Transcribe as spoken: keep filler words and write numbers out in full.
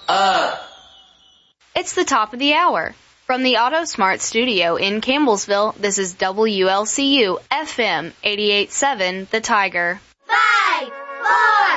Up! It's the top of the hour. From the AutoSmart studio in Campbellsville, this is W L C U F M eighty-eight point seven, The Tiger. Five, four,